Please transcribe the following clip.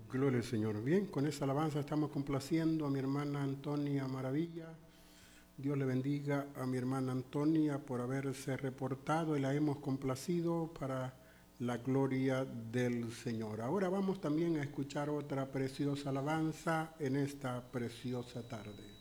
Gloria al Señor. Bien, con esa alabanza estamos complaciendo a mi hermana Antonia Maravilla. Dios le bendiga a mi hermana Antonia por haberse reportado y la hemos complacido para la gloria del Señor. Ahora vamos también a escuchar otra preciosa alabanza en esta preciosa tarde.